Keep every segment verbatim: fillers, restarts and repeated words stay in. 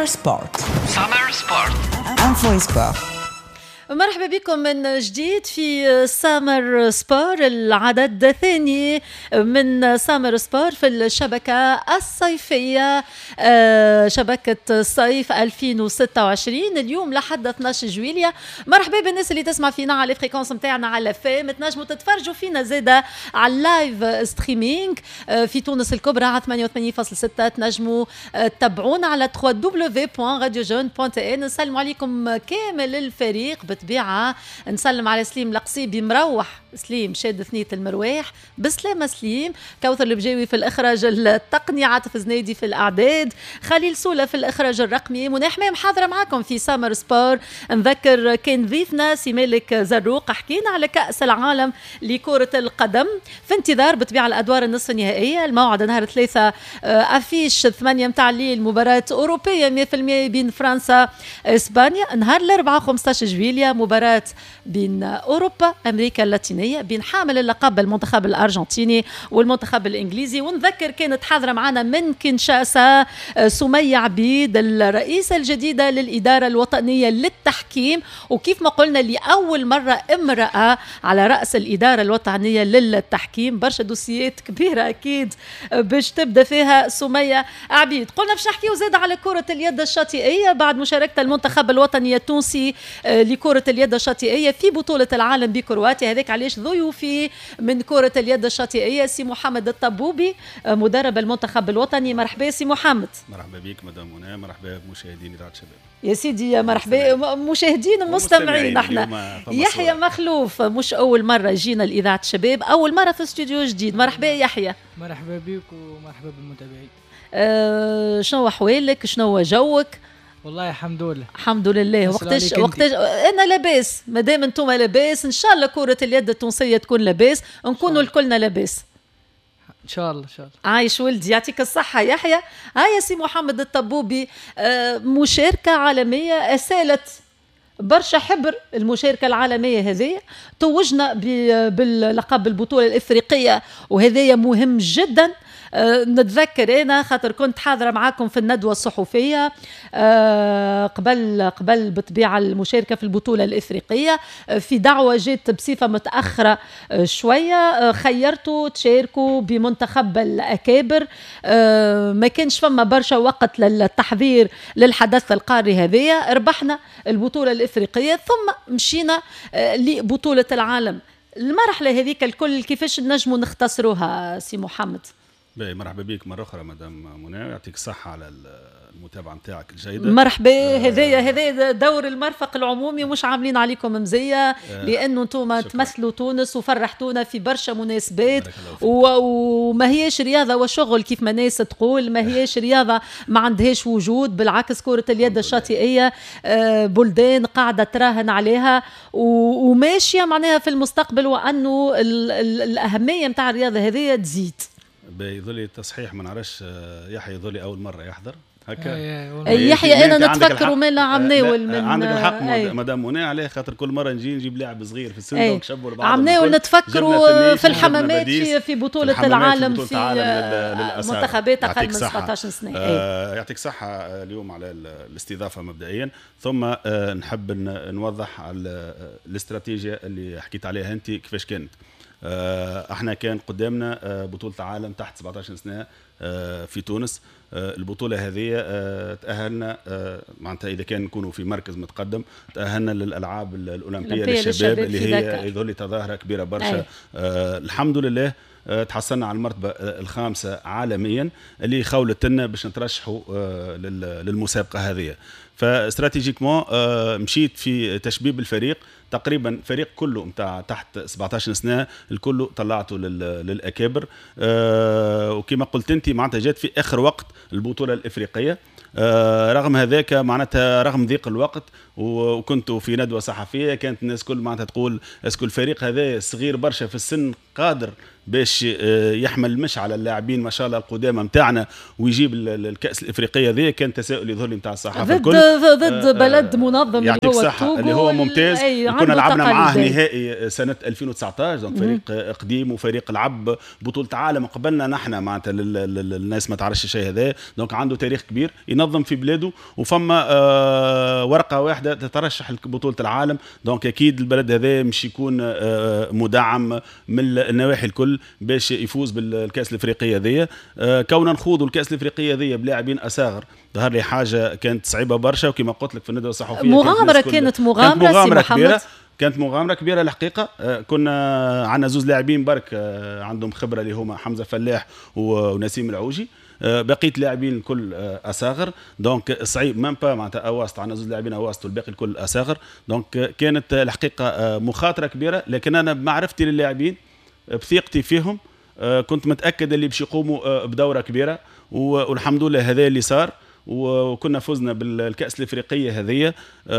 سبورت سامر سبورت انفو سبورت. مرحبا بكم من جديد في سامر سبور، العدد الثاني من سامر سبور في الشبكة الصيفية، شبكة الصيف ألفين وستة وعشرين اليوم لحد اثني عشر جويلية. مرحبا بالناس اللي تسمع فينا على الفريكونس متاعنا على فام، تنجموا تتفرجوا فينا زاده على اللايف ستريمينج في تونس الكبرى على ثمانية وثمانين فاصلة ستة. تنجموا تتابعونا على دبليو دبليو دبليو بوان راديو جون بوان تي ان. نسلموا عليكم كامل الفريق بطبيعة، نسلم على سليم القصيبي مروح، سليم شاد ثنية المرواح بسلامة، سليم كوثر البجاوي في الإخراج التقني، عاطف زنيدي في الأعداد، خليل سولة في الإخراج الرقمي، منى حمام حاضرة معكم في سامر سبور. نذكر كان ضيفنا سي مالك زروق، حكينا على كأس العالم لكرة القدم في انتظار بطبيعة الأدوار النصف النهائية. الموعد نهار ثلاثة أفيش ثمانية متاع الليل، مباراة أوروبية مية بالمية بين فرنسا إسبانيا. نهار الأربعاء خمسة عشر جويلية مباراة بين أوروبا أمريكا اللاتينية، بين حامل اللقب المنتخب الأرجنتيني والمنتخب الإنجليزي. ونذكر كانت حاضرة معنا من كينشاسا سمية عبيد، الرئيسة الجديدة للإدارة الوطنية للتحكيم، وكيف ما قلنا لأول مرة امرأة على رأس الإدارة الوطنية للتحكيم. برشا دوسيات كبيرة أكيد باش تبدأ فيها سمية عبيد. قلنا باش نحكيو زاد على كرة اليد الشاطئية بعد مشاركة المنتخب الوطني التونسي لكرة اليد الشاطئية في بطولة العالم بكرواتيا. هذاك علاش ضيوفي من كرة اليد الشاطئية سي محمد الطبوبي مدرب المنتخب الوطني. مرحبا سي محمد. مرحبا بك مدام منى، مرحبا بمشاهدين إذاعة شباب. يا سيدي مرحبا مشاهدين ومستمعين. احنا يحيى مخلوف مش أول مرة جينا لإذاعة الشباب، أول مرة في استوديو جديد. مرحبا يحيى. مرحبا بك ومرحبا بالمتابعين. أه شنو أحوالك، شنو جوك؟ والله الحمد لله الحمد لله. وقتاش وقتاش انا لاباس، مادام انتم لاباس ان شاء الله كرة اليد التونسية تكون لاباس، نكونوا الكلنا لاباس ان شاء الله. ان شاء الله. عايش ولدي يعطيك الصحة يحيى. هيا سي محمد الطبوبي، آه مشاركة عالمية أسالت برشا حبر. المشاركة العالمية هذه توجنا باللقب البطولة الإفريقية، وهذا مهم جدا. أه نتذكر أنا خاطر كنت حاضرة معاكم في الندوة الصحفية أه قبل قبل بطبيعة المشاركة في البطولة الإفريقية، أه في دعوة جيت بصفة متأخرة أه شوية، أه خيرتوا تشاركوا بمنتخب الأكابر. أه ما كانش فما برشا وقت للتحضير للحدث القاري هذية. ربحنا البطولة الإفريقية ثم مشينا أه لبطولة العالم. المرحلة هذيك الكل كيفاش نجموا نختصروها سي محمد؟ مرحبا بك مرة أخرى مدام منى، يعطيك الصحة على المتابعة نتاعك الجيدة. مرحبا. هذايا آه هذايا دور المرفق العمومي، مش عاملين عليكم مزية آه لأنه انتم تمثلوا تونس وفرحتونا في برشا مناسبات، وما هيش رياضة وشغل كيف ما ناس تقول، ما هيش رياضة ما عندهاش وجود. بالعكس كرة اليد الشاطئية آه بلدان قاعدة تراهن عليها وماشية معناها في المستقبل، وأنه ال ال الأهمية متاع الرياضة هذه تزيد. بيظلي تصحيح ما نعرفش يحيى يظلي اول مره يحضر هكا. يحيى انا نتفكروا من عم ناول من عندك الحق مدام منى، عليه خاطر كل مره نجي نجيب لاعب صغير في السن ونكشبوا بعض. عم ناول نتفكروا في الحمامات في, في بطوله العالم في, في منتخبات اقل من سبعة عشر سنه. آه يعطيك صحه اليوم على الاستضافه مبدئيا، ثم آه نحب نوضح على الاستراتيجيه اللي حكيت عليها انت كيفاش كانت. احنا كان قدامنا بطولة عالم تحت سبعة عشر سنة في تونس. البطولة هذه تأهلنا معناتها إذا كان نكونوا في مركز متقدم، تأهلنا للألعاب الأولمبية للشباب اللي هي يظل تظاهرة كبيرة برشا. الحمد لله تحصلنا على المرتبة الخامسة عالميا اللي خولت لنا باش نترشحوا للمسابقة هذه. فاستراتيجيكمون مشيت في تشبيب الفريق، تقريبا فريق كله متاع تحت سبعة عشر سنة الكل طلعته للأكابر. أه وكما قلت انت معناتها جات في آخر وقت البطولة الإفريقية. أه رغم هذاك معناتها رغم ضيق الوقت وكنت في ندوة صحفية كانت الناس كل معناتها تقول اسكو الفريق هذا صغير برشا في السن قادر باش يحمل مش على اللاعبين ما شاء الله القدامى نتاعنا ويجيب الكأس الإفريقية ذي، كان تساؤل يظهر لي نتاع الصحافة الكل ضد ضد بلد منظم اللي هو التوغو اللي هو ممتاز. كنا لعبنا معاه نهائي سنة ألفين وتسعطاش، دونك فريق قديم وفريق لعب بطولة عالم قبلنا نحن معناتها الناس ما تعرفش الشيء هذا، دونك عنده تاريخ كبير ينظم في بلاده، وفما ورقة واحدة تترشح بطولة العالم، دونك أكيد البلد هذا مش يكون مدعم من النواحي الكل باش يفوز بالكأس الإفريقية ذي. كونا نخوضوا الكأس الإفريقية ذي بلاعبين أصاغر ظهر لي حاجة كانت صعيبة برشا، وكما قلت لك في الندوة الصحفية مغامرة، كانت مغامرة, كانت مغامرة كبيرة كانت مغامرة كبيرة الحقيقة. كنا عندنا زوز لاعبين برك عندهم خبرة اللي هما حمزة فلاح ونسيم العوجي، بقية لاعبين الكل أصاغر، دونك صعيب مام با معناتها أواسط، عندنا زوج لاعبين أواسط والباقي الكل أصاغر، دونك كانت الحقيقة مخاطرة كبيرة. لكن أنا بمعرفتي للاعبين بثقتي فيهم كنت متأكد اللي باش يقوموا بدورة كبيرة، والحمد لله هذا اللي صار، وكنا فزنا بالكأس الإفريقية هذه،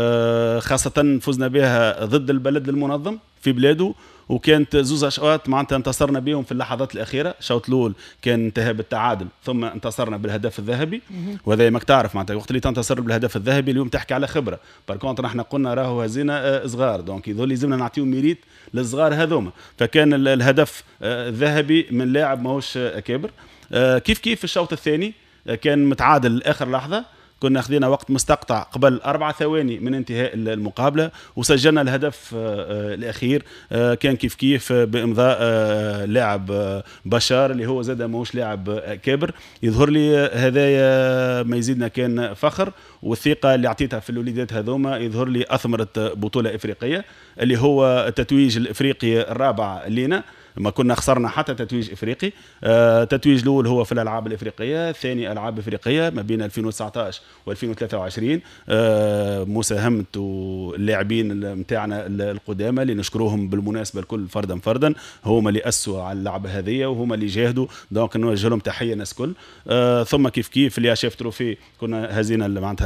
خاصة فزنا بها ضد البلد المنظم في بلاده، وكانت زوز اشواط معناتها انتصرنا بهم في اللحظات الاخيره. الشوط الاول كان انتهى بالتعادل، ثم انتصرنا بالهدف الذهبي، وهذا ما تعرف معناتها وقت اللي تنتصر بالهدف الذهبي اليوم تحكي على خبره. باركونتر احنا قلنا راهو هزينا صغار، دونك يظل لازمنا نعطيهم ميريت للصغار هذوما، فكان الهدف الذهبي من لاعب ماهوش كبر. كيف كيف في الشوط الثاني كان متعادل لاخر لحظه، كنا اخذنا وقت مستقطع قبل أربع ثواني من انتهاء المقابلة، وسجلنا الهدف الأخير كان كيف كيف بإمضاء لاعب بشار اللي هو زاد ماهوش لاعب كبر. يظهر لي هذايا ما يزيدنا كان فخر، والثقة اللي عطيتها في الوليدات هذوما يظهر لي أثمرت بطولة إفريقية اللي هو التتويج الإفريقي الرابع لنا. ما كنا خسرنا حتى تتويج افريقي. آه تتويج الاول هو في الالعاب الافريقيه، ثاني العاب افريقيه ما بين ألفين وتسعطاش وألفين وثلاثة وعشرين. آه مساهمه اللاعبين نتاعنا القدامى اللي نشكروهم بالمناسبه الكل فردا فردا، هما اللي اسسوا على اللعبه هذه وهما اللي جاهدوا، دونك نوجه لهم تحيه الناس كل. آه ثم كيف كيف اللي شاف تروفي كنا هزينا معناتها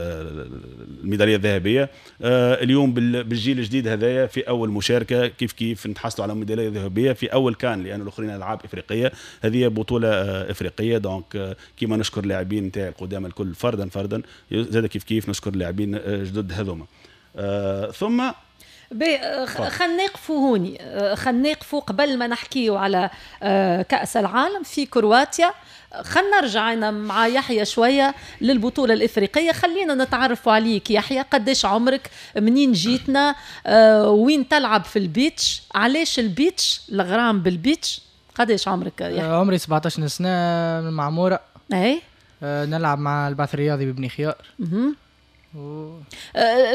الميداليه الذهبيه. آه اليوم بالجيل الجديد هذايا في اول مشاركه كيف كيف نتحصلوا على ميداليه ذهبيه في اول كان، لان الاخرين العاب افريقيه، هذه بطوله افريقيه. دونك كيما نشكر اللاعبين نتاع القدامى الكل فردا فردا، زاد كيف كيف نشكر اللاعبين جدد هذوما. آه ثم خلينا نقفوا هوني، خلينا نقفوا قبل ما نحكيوا على كأس العالم في كرواتيا. خلينا نرجع أنا مع يحيى شوية للبطولة الإفريقية. خلينا نتعرفوا عليك يحيى، قديش عمرك، منين جيتنا، آه، وين تلعب في البيتش، علاش البيتش، الغرام بالبيتش، قديش عمرك يحيى؟ عمري سبعطاش سنة من المعمورة. أي آه، نلعب مع البعث الرياضي ببني خيار. مه. و... أه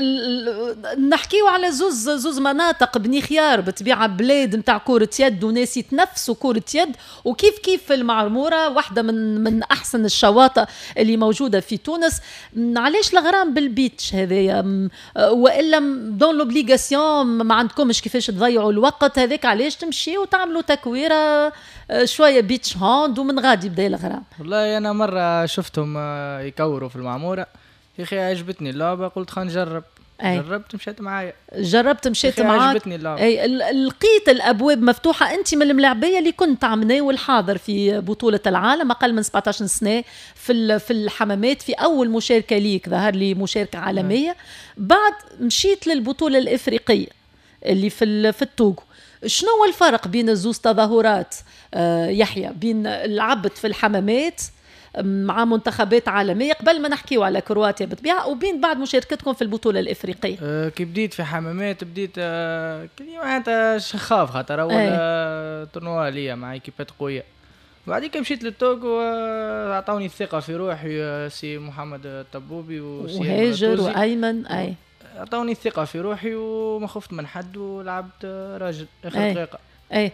نحكيو على زوز زوز مناطق. بني خيار بطبيعة بلاد نتاع كرة يد وناس يتنفسوا كرة يد، وكيف كيف في المعمورة واحدة من من أحسن الشواطئ اللي موجودة في تونس. علاش الغرام بالبيتش هذايا، وإلا دون لوبليغاسيون ما عندكمش كيفاش تضيعوا الوقت هذاك؟ علاش تمشي وتعملوا تكويرة شوية بيتش هاند ومن غادي بداية الغرام؟ والله أنا مرة شفتهم يكوروا في المعمورة، يا اخي عجبتني اللعبه، قلت خلينا نجرب. أي. جربت مشيت معايا جربت مشيت معاك عجبتني اللعبه. اي لقيت الابواب مفتوحه. انت من الملاعبيه اللي كنت عمناه والحاضر في بطوله العالم اقل من سبعطاش سنه في في الحمامات. في اول مشاركه ليك ظهر لي مشاركه عالميه. أي. بعد مشيت للبطوله الافريقيه اللي في في التوغو. شنو هو الفرق بين الزوز تظاهرات آه يحيى، بين لعبت في الحمامات مع منتخبات عالمية قبل ما نحكيوا على كرواتيا بطبيعة، وبين بعد مشاركتكم في البطولة الإفريقية؟ أه كي بديت في حمامات بديت أه كلمة شخاف، خاطر أول أه تورنوا ليا مع إيكيبات قوية. بعدين مشيت للتوغو أعطوني الثقة في روحي سي محمد الطبوبي وهاجر وأيمن. أي أعطوني الثقة في روحي وما خفت من حد ولعبت راجل آخر دقيقة. ايه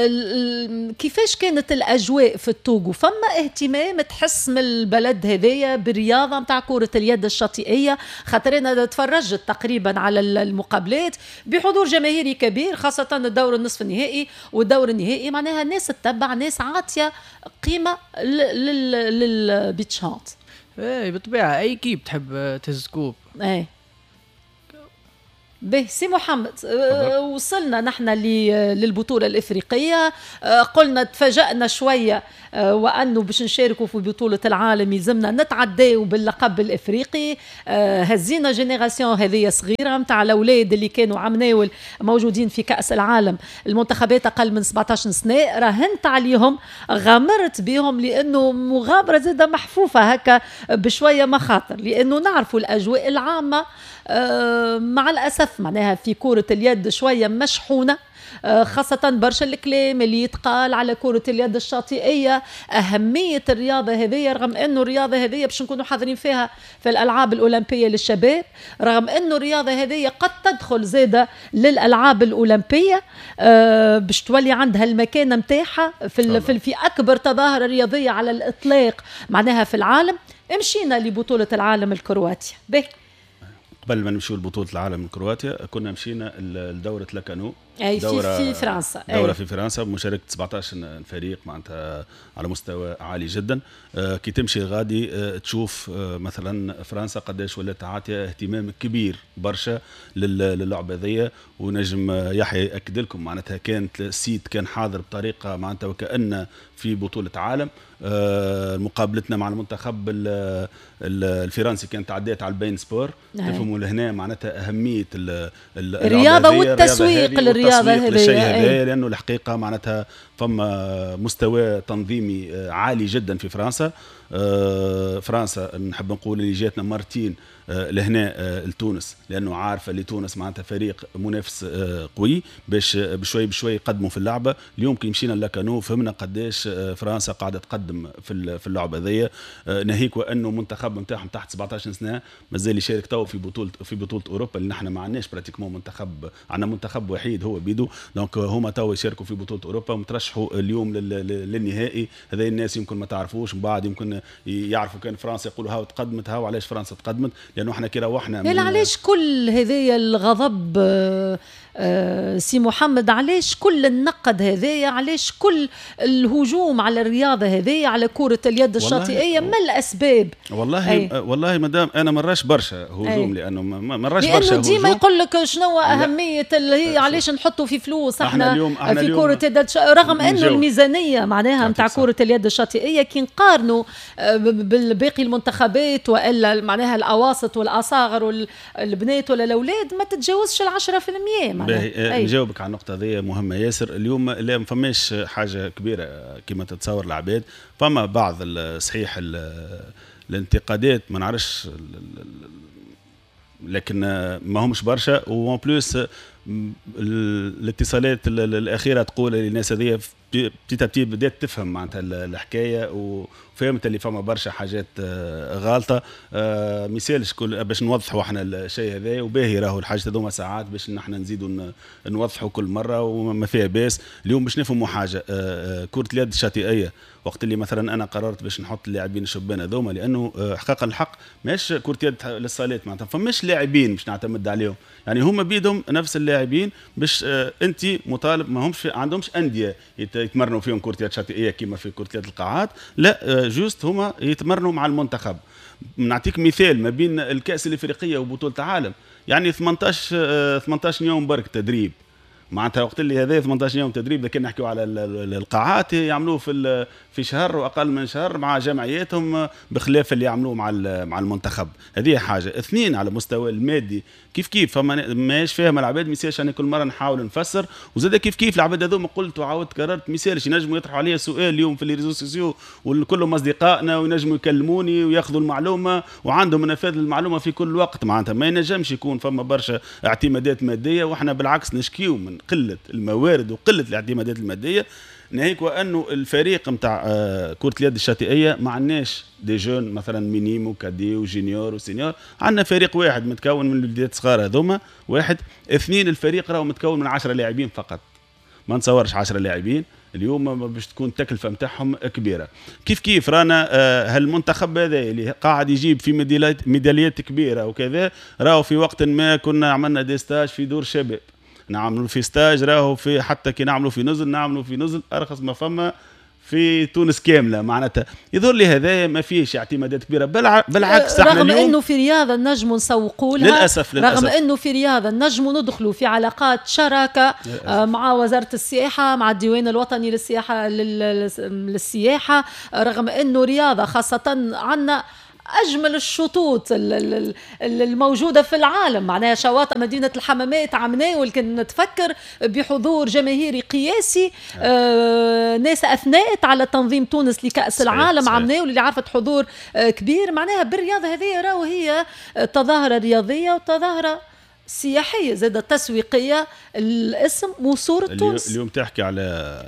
آه كيفاش كانت الاجواء في التوغو؟ فما اهتمام تحس من البلد هذايا بالرياضه نتاع كره اليد الشاطئيه؟ خاطر انا تفرجت تقريبا على المقابلات بحضور جماهيري كبير، خاصه الدور النصف النهائي والدور النهائي، معناها ناس تتبع، ناس عاطيه قيمه للبيتش هاند. ايه بالطبيعه اي كيب تحب تهز كوب. ايه به سي محمد، أه وصلنا نحن للبطولة الإفريقية. أه قلنا تفاجأنا شوية أه وأنه باش نشاركوا في بطولة العالم يلزمنا نتعداو باللقب الإفريقي. أه هزينا جينيراسيون هذه صغيرة متاع الأولاد اللي كانوا عمناول موجودين في كأس العالم، المنتخبات أقل من سبعة عشر سنة، راهنت عليهم، غامرت بهم لأنه مغامرة زادة محفوفة هكا بشوية مخاطر، لأنه نعرفوا الأجواء العامة أه مع الأسف معناها في كرة اليد شوية مشحونة، خاصة برشا الكلام اللي يتقال على كرة اليد الشاطئية، أهمية الرياضة هذه، رغم أنه الرياضة هذه باش نكونوا حاضرين فيها في الألعاب الأولمبية للشباب، رغم أنه الرياضة هذه قد تدخل زادة للألعاب الأولمبية أه باش تولي عندها المكانة متاحة في, في, في أكبر تظاهرة رياضية على الإطلاق معناها في العالم. مشينا لبطولة العالم الكرواتيا. به قبل ما نمشيو لبطولة العالم من كرواتيا كنا مشينا لدورة لاكانو، أي دورة في فرنسا، دورة أي. في فرنسا بمشاركة سبعة عشر فريق معناتها على مستوى عالي جدا. آه كي تمشي غادي آه تشوف آه مثلا فرنسا قداش ولات عاطية اهتمام كبير برشا للعبة ذي، ونجم آه يحيى يأكد لكم معناتها كانت السيت كان حاضر بطريقة معناتها وكأن في بطولة عالم. آه مقابلتنا مع المنتخب الفرنسي كانت عديت على البين سبور، تفهموا لهنا معناتها أهمية الرياضة والتسويق للرياضة للشيء هذا، لأنه الحقيقة معناتها فما مستوى تنظيمي عالي جدا في فرنسا. فرنسا نحب نقول اللي جاتنا مرتين لهنا لتونس، لأنه عارفة لتونس معناتها فريق منافس قوي باش بشوي بشوي يقدموا في اللعبة. اليوم كي مشينا لكانو فهمنا قداش فرنسا قاعدة تقدم في في اللعبة ذي، ناهيك وأنه منتخب نتاعهم تحت سبعة عشر سنة مازال يشارك تو في بطولة في بطولة أوروبا، اللي نحن ما عندناش براتيكمون منتخب، عندنا منتخب وحيد هو بيدو، دونك هما تو يشاركوا في بطولة أوروبا ومترشحوا اليوم للنهائي. هذا الناس يمكن ما تعرفوش، من بعد يمكن يعرفوا كان فرنسا يقولوا هاو تقدمت، هاو علاش فرنسا تقدمت، لأنه احنا كي روحنا من علاش كل هذه الغضب آه آه سي محمد، علاش كل النقد هذايا، علاش كل الهجوم على الرياضة هذايا، على كرة اليد الشاطئية، ما الأسباب؟ والله أي. والله مدام أنا مراش برشا هجوم، لأنه مراش برشا هجوم، لأنه ديما يقول لك شنو أهمية اللي هي علاش نحطوا في فلوس احنا, احنا, احنا في كرة اليد، رغم أنه الميزانية معناها متاع كرة اليد الشاطئية كي نقارنوا بالباقي المنتخبات وإلا معناها الأواسط والأصاغر والبنات ولا الأولاد ما تتجاوزش العشرة في المية. نجاوبك على النقطة هذه مهمة ياسر. اليوم لا ما فماش حاجة كبيرة كما تتصور العباد، فما بعض صحيح الانتقادات ما نعرفش، لكن ما همش برشا. وان بلوس الاتصالات الأخيرة تقول الناس هذه بتيتا بتي بدات تفهم معناتها الحكايه، وفهمت اللي فما برشا حاجات غالطه. مثالش باش نوضحوا احنا الشيء هذا، وباهي راهو الحاجه هذوما ساعات باش نحن نزيدوا نوضحوا كل مره وما فيها باس. اليوم باش نفهموا حاجه، كره اليد الشاطئيه وقت اللي مثلا انا قررت باش نحط اللاعبين الشبان هذوما، لانه حقيقه الحق ماش كره يد للصالات معناتها فماش لاعبين باش نعتمد عليهم، يعني هما بيدهم نفس اللاعبين باش انت مطالب، ما همش عندهمش انديه يتمرنوا فيهم كرة يد شاطئية كما في كرة يد القاعات، لا جوست هما يتمرنوا مع المنتخب. نعطيك مثال ما بين الكأس الإفريقية وبطولة العالم، يعني ثمانية عشر يوم برك تدريب معناتها، وقت اللي هذا ثمانية عشر يوم تدريب، لكن نحكيو على القاعات يعملوه في في شهر واقل من شهر مع جمعياتهم، بخلاف اللي يعملوه مع مع المنتخب. هذه حاجه. اثنين، على مستوى المادي كيف كيف فما ماش فاهم العباد، ميسالش انا كل مره نحاول نفسر، وزاد كيف كيف العباد هذوما قلت وعاودت كررت ميسالش ينجموا يطرحوا عليا سؤال اليوم في الريزو سوسيو وكلهم اصدقائنا وينجموا يكلموني وياخذوا المعلومه وعندهم منافذ المعلومه في كل وقت، معناتها ما ينجمش يكون فما برشا اعتمادات ماديه، واحنا بالعكس نشكيو من قله الموارد وقله الاعتمادات الماديه. ناهيك وانه الفريق نتاع كرة اليد الشاطئيه ما عندناش دي جون مثلا مينيم وكادي وجونيور وسينيور، عندنا فريق واحد متكون من الوليدات الصغار هذوما واحد. اثنين، الفريق راهو متكون من عشرة لاعبين فقط، ما نتصورش عشرة لاعبين اليوم باش تكون التكلفه نتاعهم كبيره. كيف كيف رانا هالمنتخب هذا اللي قاعد يجيب في ميداليات ميداليات كبيره وكذا، راهو في وقت ما كنا عملنا دي ستاج في دور شباب، نعملوا في ستاج راهو في حتى كي نعملوا في نزل نعملوا في نزل ارخص ما فما في تونس كامله معناتها. يظهر لي هذا ما فيش اعتمادات كبيره، بالعكس احنا رغم اليوم انه في رياضه نجموا نسوقوا لها، للاسف للاسف رغم انه في رياضه نجموا ندخلوا في علاقات شراكه آه مع وزاره السياحه، مع الديوان الوطني للسياحه للسياحه، رغم انه رياضه خاصه عندنا أجمل الشطوط الموجودة في العالم، معناها شواطئ مدينة الحمامات عمناه، ولكن نتفكر بحضور جماهيري قياسي. آه ناس أثناءت على تنظيم تونس لكأس العالم عمناه، واللي عرفت حضور آه كبير. معناها بالرياضة هذه راهو هي تظاهرة رياضية وتظاهرة سياحية زادة تسويقية، الاسم وصورة تونس. اليوم تحكي على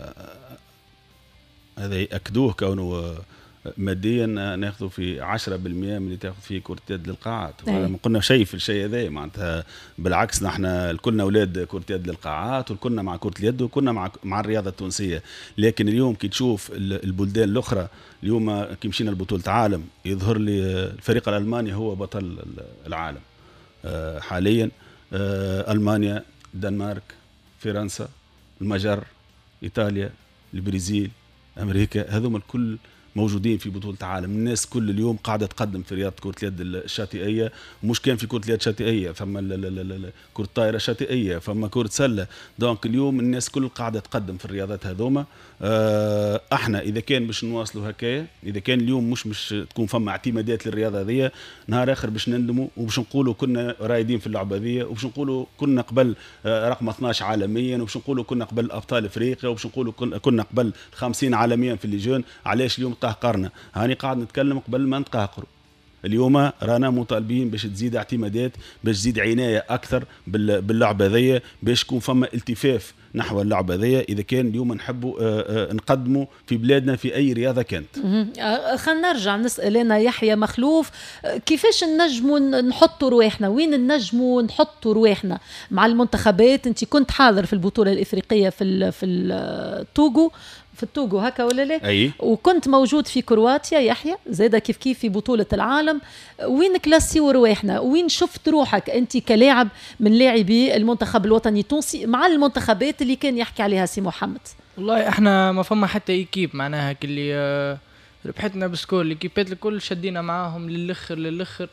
هذا يأكدوه كونه ماديا ناخذوا في عشرة بالمئة من اللي تاخذ فيه كرة يد للقاعات. ما قلنا شيء في الشيء هذا، معناتها بالعكس نحن كلنا اولاد كرة يد للقاعات، وكلنا مع كرة اليد، وكنا مع مع الرياضة التونسية. لكن اليوم كي تشوف البلدان الأخرى، اليوم كي مشينا لبطولة عالم يظهر لي الفريق الألماني هو بطل العالم حاليا. ألمانيا، الدنمارك، فرنسا، المجر، إيطاليا، البرازيل، أمريكا، هذوم الكل موجودين في بطولة عالم. الناس كل اليوم قاعدة تقدم في رياضة كرة اليد الشاطئية، ومش كان في كرة اليد الشاطئية، فما كرة الطائرة الشاطئية، فما كرة سلة. دونك اليوم الناس كل قاعدة تقدم في الرياضات هذوما. اه احنا اذا كان باش نواصلوا هكايا، اذا كان اليوم مش مش تكون فما اعتمادات للرياضة هذه، نهار اخر باش نندموا وباش نقولوا كنا رايدين في اللعبة هذه، وباش نقولوا كنا قبل اه رقم اثناش عالميا، وباش نقولوا كنا قبل ابطال افريقيا، وباش نقولوا كنا قبل خمسين عالميا في الليجون. علاش اليوم قهقرنا؟ هاني قاعد نتكلم قبل ما نتقهقروا. اليوم رانا مطالبين باش تزيد اعتمادات، باش تزيد عنايه اكثر باللعبه هذيا، باش يكون فما التفاف نحو اللعبه هذيا اذا كان اليوم نحبوا نقدموا في بلادنا في اي رياضه كانت. خلينا نرجع نسال انا يحيى مخلوف، كيفاش نجموا نحطوا رواحنا؟ وين نجموا نحطوا رواحنا مع المنتخبات؟ انت كنت حاضر في البطوله الافريقيه في في التوغو، في التوغو هكا ولا لا؟ أي. وكنت موجود في كرواتيا يحيى زاده كيف كيف في بطولة العالم. وين كلاسي ورواحنا؟ وين شفت روحك أنت كلاعب من لاعبي المنتخب الوطني التونسي مع المنتخبات اللي كان يحكي عليها سي محمد؟ والله احنا ما فما حتى ايكيب معناها اللي ربحتنا بسكور، الايكيبات الكل شدينا معاهم للأخر للأخر.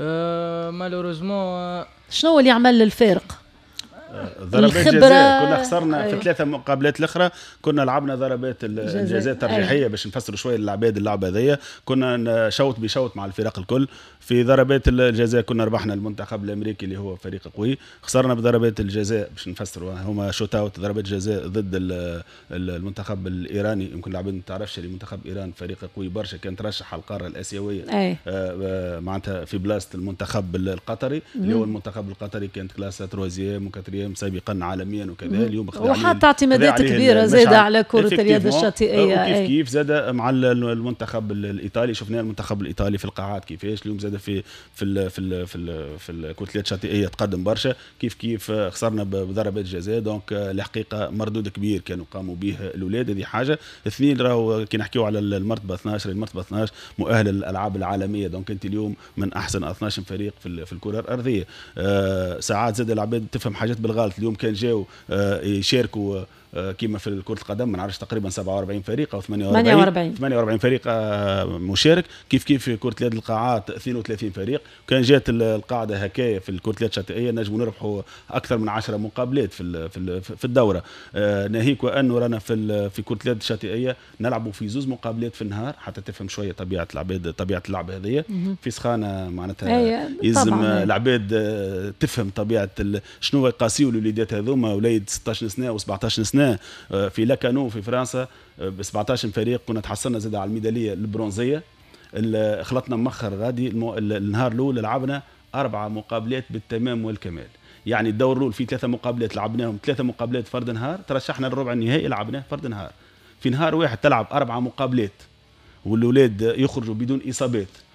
أه مالوريزمون شنو اللي عمل الفارق؟ ضربات جزاء كنا خسرنا أيه. في ثلاثة مقابلات الأخرى كنا لعبنا ضربات الجزاء ترجيحية. أيه. باش نفسروا شوية للعباد اللعبة هذيا، كنا شوط بشوط مع الفرق الكل. في ضربات الجزاء كنا ربحنا المنتخب الأمريكي اللي هو فريق قوي، خسرنا بضربات الجزاء باش نفسروا هما شوت اوت ضربات جزاء ضد المنتخب الإيراني. يمكن العباد ما تعرفش المنتخب إيران فريق قوي برشا، كان ترشح على القارة الآسيوية. أيه. آه معناتها في بلاصة المنتخب القطري اللي هو المنتخب القطري كانت كلاسة تروازيام وكاتريام سابقا عالميا وكذا. اليوم وحتى اعتمادات كبيره زاده على كره اليد الشاطئيه. كيف كيف زاد مع المنتخب الايطالي، شفنا المنتخب الايطالي في القاعات كيفاش اليوم زاد في في ال في ال في ال في كره اليد الشاطئيه تقدم برشا. كيف كيف خسرنا بضربات جزاء. دونك الحقيقه مردود كبير كانوا قاموا به الاولاد. هذه حاجه. اثنين راهو كي نحكيو على المرتبه اثناش، المرتبه اثناش مؤهل للالعاب العالميه. دونك انت اليوم من احسن اثناش فريق في في الكره الارضيه. أه ساعات زاد العباد تفهم حاجات بالغلط. اليوم كان جاو يشاركوا كيما في كرة القدم ما نعرفش تقريبا سبعة وأربعين فريق أو ثمانية وأربعين ثمانية وأربعين فريق مشارك. كيف كيف في كرة اليد القاعات اثنين وثلاثين فريق. كان جات القاعدة هكايا في كرة اليد الشاطئية نجموا نربحوا أكثر من عشرة مقابلات في في الدورة. ناهيك وأنه رانا في في كرة اليد الشاطئية نلعبوا في زوز مقابلات في النهار حتى تفهم شوية طبيعة العباد طبيعة اللعبة هذه. في سخانة معناتها يلزم العباد تفهم طبيعة شنو يقاسيو الوليدات هذوما وليد ستة عشر سنة و17 سنة. في لاكانو في فرنسا ب سبعطاش فريق كنا تحصلنا زاد على الميداليه البرونزيه. خلطنا مخر غادي المو... النهار الاول لعبنا اربعه مقابلات بالتمام والكمال. يعني الدور الاول في ثلاثه مقابلات لعبناهم ثلاثه مقابلات فرد نهار، ترشحنا للربع النهائي لعبناه فرد نهار. في نهار واحد تلعب اربعه مقابلات والاولاد يخرجوا بدون اصابات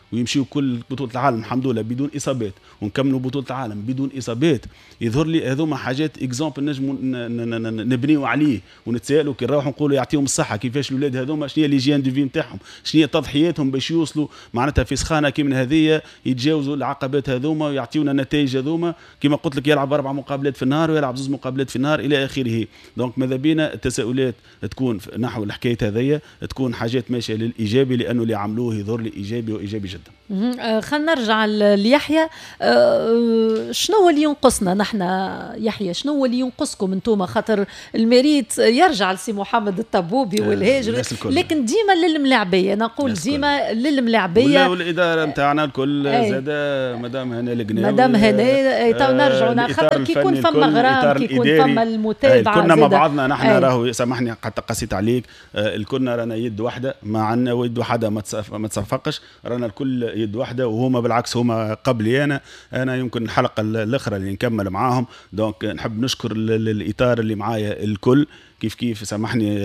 ويمشيوا كل بطوله العالم الحمد لله بدون اصابات، ونكملوا بطوله العالم بدون اصابات، يظهر لي هذوما حاجات اكزامبل نجموا نبنيوا عليه ونتسائلوا كي نروحوا نقولوا يعطيهم الصحه كيفاش الاولاد هذوما شنو هي ليجيان دو في نتاعهم، شنو هي تضحياتهم باش يوصلوا معناتها في سخانه كي من هذه يتجاوزوا العقبات هذوما ويعطيونا النتائج هذوما. كما قلت لك يلعب اربع مقابلات في النهار ويلعب زوج مقابلات في النهار الى اخره. دونك ماذا بينا التساؤلات تكون نحو الحكايه هذيا تكون حاجات ماشيه للايجابي، لانه اللي عملوه يظهر لي ايجابي وايجابي جدا. خلينا نرجع ليحيى. شنو هو اللي ينقصنا نحن يحيى؟ شنو هو اللي ينقصكم انتم؟ خاطر الميريت يرجع لسي محمد الطبوبي والهاجر، لكن ديما للملاعبيه، نقول ديما للملاعبيه والاداره نتاعنا الكل زاد مدام هنا القناوي مدام هنا تو نرجعوا خاطر كي يكون فما غرام كي يكون فما المتابعه كنا مع بعضنا نحن راهو سامحني حتى قسيت عليك، الكلنا رانا يد واحده ما عندنا يد واحده ما تصفقش، رانا الكل يد واحده، وهما بالعكس هما قبلي انا انا يمكن الحلقه الاخرى اللي نكمل معاهم. دونك نحب نشكر الاطار اللي معايا الكل كيف كيف سامحني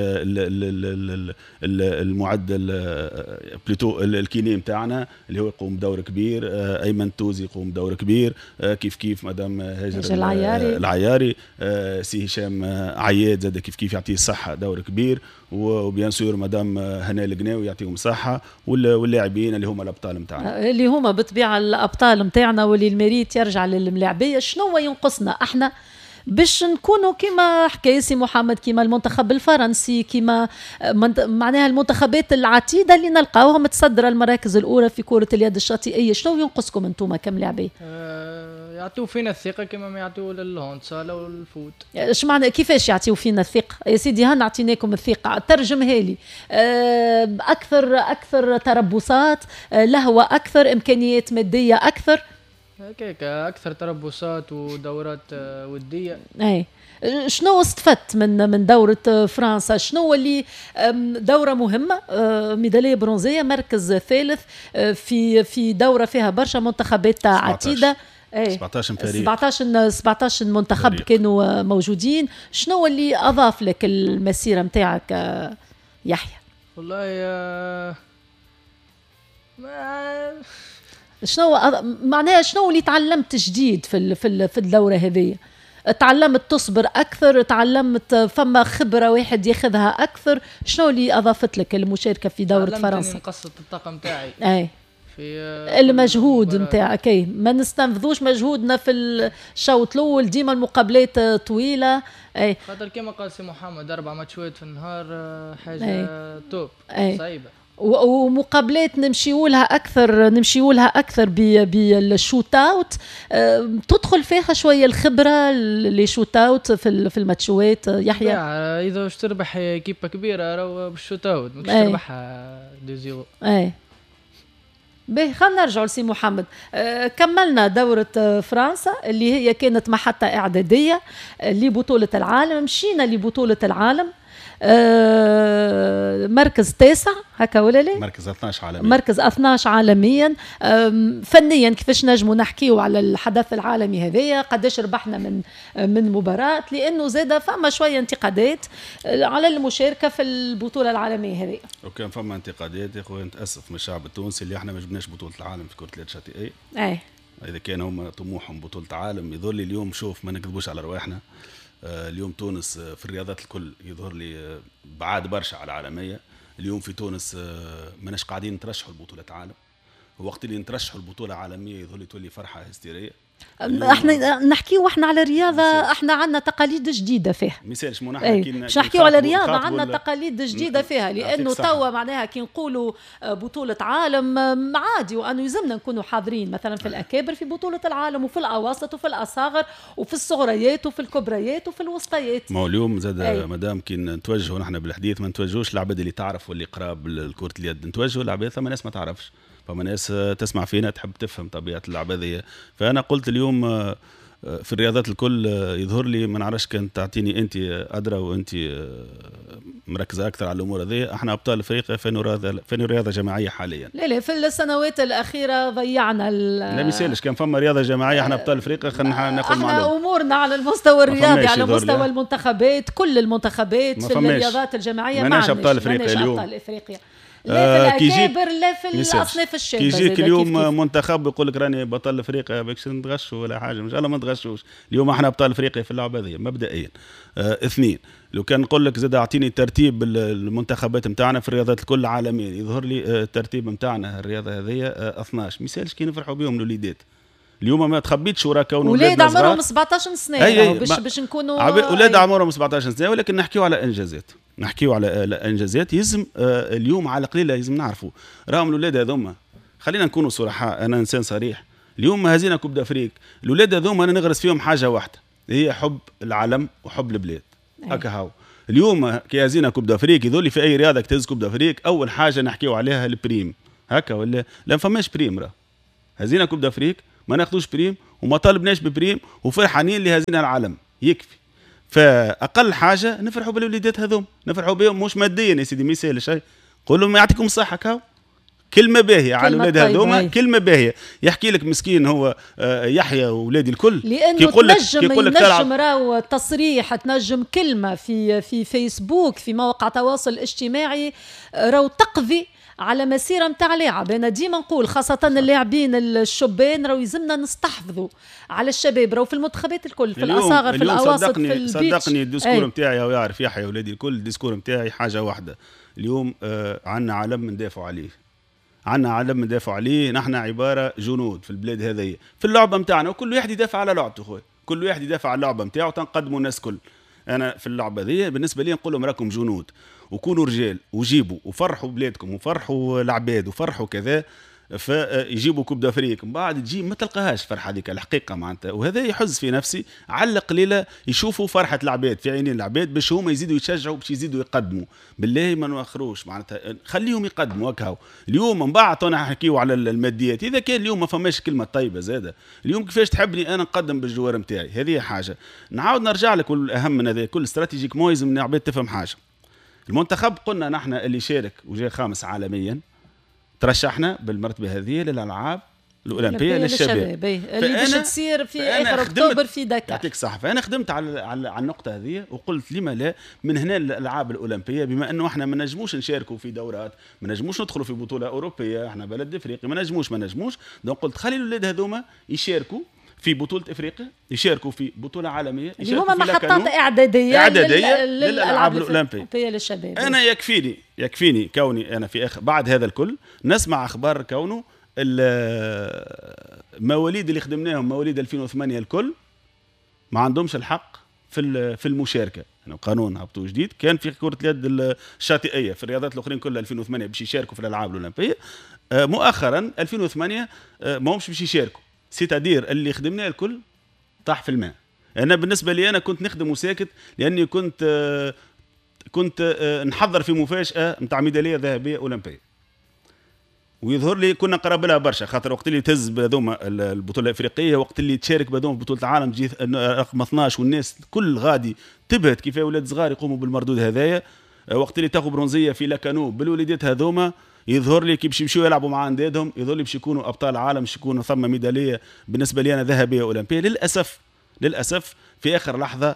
المعد بلوتو الكيني نتاعنا اللي هو يقوم بدور كبير، ايمن توزي يقوم بدور كبير، كيف كيف مدام هاجر العياري, العياري سي هشام عياد زاد كيف كيف يعطيه الصحه دور كبير، وبيان سور مدام هنا القناوي يعطيهم الصحه، واللاعبين اللي هما الابطال نتاعنا اللي هما بالطبيعه الابطال نتاعنا، واللي الميريت يرجع للملاعبيه. شنو هو ينقصنا احنا باش نكونوا كما حكى سي محمد، كما المنتخب الفرنسي، كما معناها المنتخبات العتيده اللي نلقاوها متصدره المراكز الاولى في كره اليد الشاطئيه؟ شنو ينقصكم انتم كملاعبيه؟ أه يعطوا فينا الثقه كما ما يعطوا للهوندسال والفوت. ايش معنى كيفاش يعطيوا فينا الثقه يا سيدي؟ ها نعطيناكم الثقه، ترجمها لي. أه اكثر اكثر تربصات، لهوه اكثر، امكانيات ماديه اكثر، هكاك اكثر تربصات ودورات وديه. اي شنو استفدت من من دوره فرنسا؟ شنو اللي دوره مهمه، ميداليه برونزيه، مركز ثالث في في دوره فيها برشا منتخبات عتيده، اي سبعطاش فريق، سبعطاش سبعطاش منتخب فريق كانوا موجودين. شنو اللي اضاف لك المسيره نتاعك يحيى؟ والله يا ما شنو معناها شنو اللي تعلمت جديد في في في الدوره هذه؟ تعلمت تصبر اكثر، تعلمت فما خبره واحد ياخذها اكثر، شنو اللي اضافت لك المشاركه في دوره فرنسا؟ تعلمت نقصت الطاقم تاعي اي في المجهود نتاعك، اي ما نستنفذوش مجهودنا في الشوط الاول، ديما المقابلات طويله. اي خاطر كما قال سي محمد اربع ماتشات في النهار حاجه أي. توب أي. صعيبه، ومقابلات نمشيو لها اكثر نمشيو لها اكثر بالشوت اوت، تدخل فيها شويه الخبره اللي شوت اوت في في الماتشات. يحيى اذا باش تربح كيبه كبيره راهو بالشوت اوت مش تربحها دو زيرو. اي باهي خلينا نرجعوا لسي محمد. آه كملنا دورة فرنسا اللي هي كانت محطة إعدادية لبطولة العالم، مشينا لبطولة العالم. آه مركز تاسع هكا ولا لا؟ مركز اثناش عالميا، مركز اثناش عالميا. فنيا كيفاش نجموا نحكيوا على الحدث العالمي هذايا؟ قداش ربحنا من من مباراة؟ لانه زاد فما شويه انتقادات على المشاركه في البطوله العالميه هذه. وكان فما انتقادات يا خويا، نتاسف من الشعب التونسي اللي احنا ما جبناش بطوله العالم في كره اليد الشاطئيه. اي اذا كان هما طموحهم بطوله العالم يظهر لي اليوم، شوف ما نكذبوش على رواحنا، اليوم تونس في الرياضات الكل يظهر لي بعاد برشا على العالميه. اليوم في تونس ماناش قاعدين نترشحوا لبطوله عالم، وقت اللي نترشحوا لبطوله عالميه يظهر لي تولي فرحه هستيريه. احنا نحكيو احنا على الرياضه، احنا عندنا تقاليد جديده فيها. مثالش مو نحن كي نحكيو على الرياضه عندنا تقاليد جديده فيها، لانه توا معناها كي نقولوا بطوله عالم عادي، وانه يلزمنا نكونوا حاضرين مثلا في الاكابر في بطوله العالم، وفي الاواسط وفي الاصاغر وفي الصغريات وفي الكبريات وفي الوسطيات. ما هو اليوم زاد مدام كي نتوجهوا نحن بالحديث ما نتوجهوش العباد اللي تعرف واللي قراب لكره اليد، نتوجهوا العباد ثم ناس ما تعرفش، فما ناس تسمع فينا تحب تفهم طبيعة العبادية. فأنا قلت اليوم في الرياضات الكل يظهر لي ما نعرفش كان تعطيني أنت أدرى وأنت مركزة أكثر على الأمور هذه. احنا أبطال أفريقيا فين رياضة جماعية حاليا. لا لا في السنوات الأخيرة ضيعنا لا مثالش كان فما رياضة جماعية. احنا أبطال أفريقيا خلينا ناخذ معلومة. احنا أمورنا على المستوى الرياضي على مستوى المنتخبات، كل المنتخبات في الرياضات الجماعية ماناش أبطال أفريقيا اليوم. أبطال أفريقيا. لا في الاكابر لا في الاصناف الشابه. كي يجيك اليوم منتخب يقول لك راني بطل افريقيا باش نتغشوا ولا حاجه، ان شاء الله ما نتغشوش. اليوم احنا ابطال افريقيا في اللعبه هذه مبدئيا. آه اثنين، لو كان نقول لك زاد اعطيني ترتيب المنتخبات نتاعنا في الرياضات الكل عالميا، يظهر لي آه الترتيب نتاعنا الرياضه هذه آه اثناش. ما يسالش كي نفرحوا بهم الوليدات. اليوم ما تخبيتش ورا كونه ولاد عمرهم سبعطاش سنه أي أي باش باش نكونوا ولاد عمرهم سبعطاش سنه، ولكن نحكيو على انجازات. نحكيو على انجازات يلزم آه اليوم على قليله لازم نعرفوا راهم الاولاد هذوما. خلينا نكونوا صراحه، انا انسان صريح. اليوم هزينا كوب دافريك، الاولاد هذوما انا نغرس فيهم حاجه واحده، هي حب العلم وحب البلاد. هكا هاو اليوم كي هزينا كوب دافريك يذولي في اي رياضه تهز كوب دافريك اول حاجه نحكيو عليها البريم. هكا ولا لا؟ فماش بريم. راه هزينا كوب دافريك ما ناخذوش بريم وما طالبناش ببريم وفرحانين اللي هزينا العالم يكفي. فاقل حاجه نفرحوا بالوليدات هذوم، نفرحوا بهم مش ماديا يا سيدي، ما يسال شيء. قول لهم يعطيكم الصحه كاو، كلمه باهيه على الاولاد هذوما، كلمه باهيه. يحكي لك مسكين هو يحيى واولادي الكل، لانه يقول لك تنجم ينجم راهو تصريح، تنجم كلمه في في فيسبوك في مواقع التواصل الاجتماعي راهو تقضي على مسيره نتاع لاعب. انا ديما نقول خاصه اللاعبين الشبان راهو يلزمنا نستحفظوا على الشباب، راهو في المنتخبات الكل، في الاصاغر في الاواسط في البيتش. صدقني الديسكور نتاعي او يعرف يحيى ولادي الكل، الديسكور نتاعي حاجه واحده. اليوم آه عندنا علم ندافع عليه، عندنا علم ندافع عليه. نحن عباره جنود في البلاد هذه في اللعبه نتاعنا، وكل واحد يدافع على لعبته. خويا كل واحد يدافع على اللعبه نتاعو، تنقدموا الناس كل. انا في اللعبه هذه بالنسبه لي نقول لهم راكم جنود وكونوا رجال وجيبوا وفرحوا بلادكم وفرحوا العباد وفرحوا كذا، فيجيبوا كوب دافريك من بعد تجي ما تلقاهاش فرحه هذيك الحقيقه معناتها. وهذا يحز في نفسي على القليله يشوفوا فرحه العباد في عينين العباد باش هما يزيدوا يشجعوا باش يزيدوا يقدموا. بالله ما نوخروش معناتها، خليهم يقدموا هكاو. اليوم من بعد انا نحكيو على الماديات، اذا كان اليوم ما فماش كلمه طيبه زاده. اليوم كيفاش تحبني انا نقدم بالجوار نتاعي، هذه حاجه. نعاود نرجع لك والاهم من هذا كل استراتيجيك مويز من العباد تفهم حاجه. المنتخب قلنا نحن اللي شارك وجاء خامس عالميا، ترشحنا بالمرتبه هذه للالعاب الاولمبيه للشباب اللي باش تصير في اخر اكتوبر في دكار. يعطيك الصحه. فانا خدمت على على, على النقطه هذه وقلت لما لا من هنا الالعاب الاولمبيه، بما انه احنا ما نجموش نشاركوا في دورات، ما نجموش ندخلوا في بطوله اوروبيه، احنا بلد افريقي ما نجموش ما نجموش دونك قلت خلي الاولاد هذوما يشاركوا في بطولة افريقيا، يشاركوا في بطولة عالمية، اللي هما محطات اعدادية اعدادية للالعاب الاولمبيه للشباب. انا يكفيني يكفيني كوني انا في أخ... بعد هذا الكل نسمع اخبار كونه المواليد اللي خدمناهم مواليد ألفين وثمانية الكل ما عندهمش الحق في في المشاركه. يعني قانون هبطوا جديد كان في كرة اليد الشاطئية في الرياضات الاخرين كلها ألفين وثمانية باش يشاركوا في الالعاب الاولمبيه، مؤخرا ألفين وثمانية ما همش باش يشاركوا، سيتادير اللي خدمناه الكل طاح في الماء. انا بالنسبه لي انا كنت نخدم وساكت لاني كنت كنت نحضر في مفاجاه نتاع ميداليه ذهبيه اولمبيه، ويظهر لي كنا قراب لها برشا، خاطر وقت اللي تهز بهذوما البطوله الافريقيه، وقت اللي تشارك بهذوما بطوله العالم تجي رقم اثناش والناس كل غادي تبهت كيف اولاد صغار يقوموا بالمردود هذايا. وقت اللي تاخذ برونزيه في لاكانو بالوليدات هذوما يظهر لي كي باش يمشيو يلعبوا مع اندادهم يظهر لي باش يكونوا ابطال عالم، باش يكونوا ثم ميداليه بالنسبه لي انا ذهبيه اولمبيه. للاسف للاسف في اخر لحظه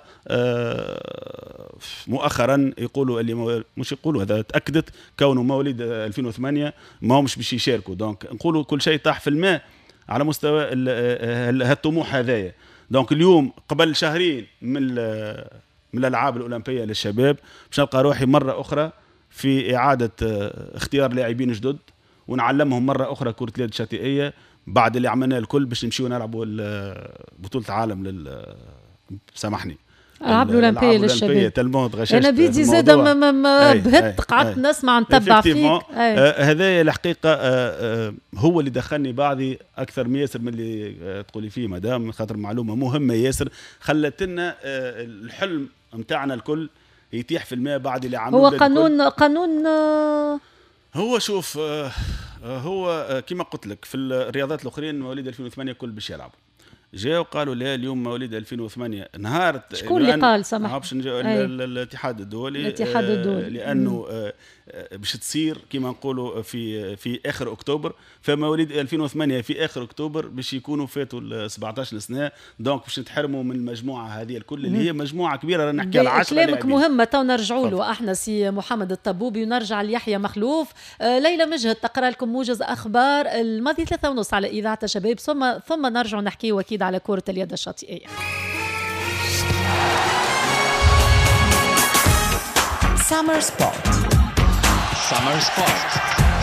مؤخرا يقولوا اللي مش يقولوا هذا تاكدت كونه مواليد ألفين وثمانية ما همش باش يشاركوا، دونك نقولوا كل شيء طاح في الماء على مستوى هالطموح هذايا. دونك اليوم قبل شهرين من من الالعاب الاولمبيه للشباب باش نلقى روحي مره اخرى في إعادة اختيار لاعبين جدد ونعلمهم مرة أخرى كرة اليد الشاطئية بعد اللي عملناه الكل باش نمشيو نلعبوا بطولة العالم لل سامحني الألعاب الأولمبية للشباب. أنا بيدي زاد بهت قعدت نسمع نتبع فيك. هذا الحقيقة هو اللي دخلني بعضي أكثر من ياسر من اللي تقولي فيه مدام، خاطر معلومة مهمة ياسر خلتنا الحلم متاعنا الكل يتيح في الماء بعد اللي عملوا. هو قانون قانون هو شوف هو كما قلت لك في الرياضات الاخرين مواليد ألفين وثمانية كل باش يلعبوا. جاءوا قالوا لا اليوم مواليد ألفين وثمانية نهار شكون اللي قال سمح باش الاتحاد الدولي الاتحاد الدولي لانه باش تصير كما نقولوا في في اخر اكتوبر فمواليد ألفين وثمانية في اخر اكتوبر باش يكونوا فاتوا سبعطاش سنه دونك باش نتحرموا من المجموعه هذه الكل اللي هي مجموعه كبيره رانا نحكي على عشرة لاعبين. كلامك مهمه تو نرجعوا له احنا سي محمد الطبوبي ونرجع ليحيى مخلوف. آه ليلى مجهد تقرا لكم موجز اخبار الماضي ثلاثة ونص على اذاعه الشباب ثم ثم نرجع نحكي اكيد على كره اليد الشاطئيه. Summer Sport. Summer Sport.